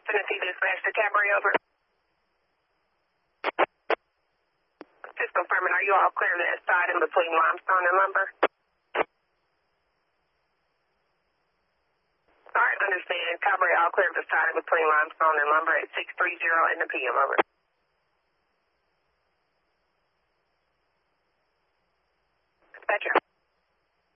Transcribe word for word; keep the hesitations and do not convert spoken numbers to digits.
Tennessee dispatch to Cabaret, over. Just confirming, are you all clear that side in between limestone and lumber? All right, understand. Cabaret, all clear the side in between limestone and lumber at six thirty in the P M, over. Dispatcher.